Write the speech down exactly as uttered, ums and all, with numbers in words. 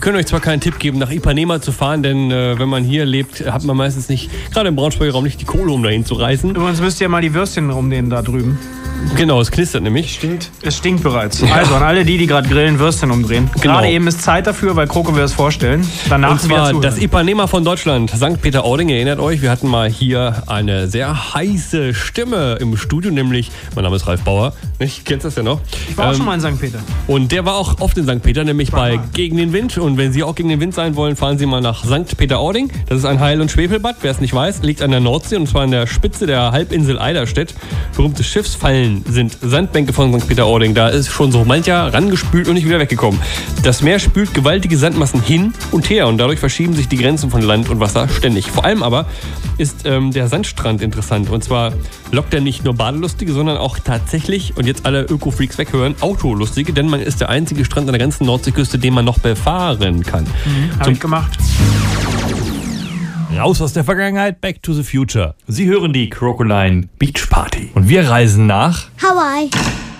Wir können euch zwar keinen Tipp geben, nach Ipanema zu fahren, denn äh, wenn man hier lebt, hat man meistens nicht, gerade im Braunschweiger Raum, nicht die Kohle, um dahin zu reisen. Übrigens müsst ihr mal die Würstchen rumnehmen da drüben. Genau, es knistert nämlich. Stinkt. Es stinkt bereits. Ja. Also an alle die, die gerade grillen, Würstchen umdrehen. Genau. Gerade eben ist Zeit dafür, weil Kroko will es vorstellen. Danach Und zwar wieder das Ipanema von Deutschland, Sankt Peter-Ording. Ihr erinnert euch, wir hatten mal hier eine sehr heiße Stimme im Studio, nämlich, mein Name ist Ralf Bauer. Ich kennst das ja noch. Ich war ähm, auch schon mal in Sankt Peter. Und der war auch oft in Sankt Peter, nämlich bei Gegen den Wind. Und wenn Sie auch gegen den Wind sein wollen, fahren Sie mal nach Sankt Peter-Ording. Das ist ein Heil- und Schwefelbad, wer es nicht weiß, liegt an der Nordsee und zwar an der Spitze der Halbinsel Eiderstedt. Berühmte Schiffsfallen sind Sandbänke von Sankt Peter-Ording. Da ist schon so mancher rangespült und nicht wieder weggekommen. Das Meer spült gewaltige Sandmassen hin und her und dadurch verschieben sich die Grenzen von Land und Wasser ständig. Vor allem aber ist ähm, der Sandstrand interessant. Und zwar lockt er nicht nur Badelustige, sondern auch tatsächlich, und jetzt alle Öko-Freaks weghören, Autolustige, denn man ist der einzige Strand an der ganzen Nordseeküste, den man noch befahren kann. Mhm, hab ich gemacht. Raus aus der Vergangenheit, back to the future. Sie hören die Crocodile Beach Party. Und wir reisen nach Hawaii.